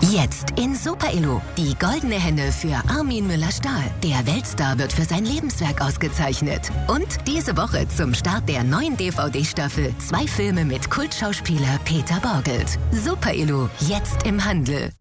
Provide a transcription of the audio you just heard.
Jetzt in Super Elo. Die goldene Henne für Armin Müller-Stahl. Der Weltstar wird für sein Lebenswerk ausgezeichnet. Und diese Woche zum Start der neuen DVD-Staffel 2 Filme mit Kultschauspieler Peter Borgelt. Super Elo, jetzt im Handel.